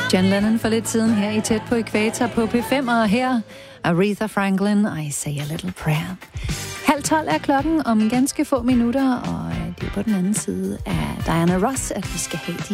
John Lennon for lidt siden her i Tæt på Ækvator på P5, og her Aretha Franklin, I Say a Little Prayer. 11:30 er klokken om ganske få minutter, og det er på den anden side af Diana Ross, at vi skal have de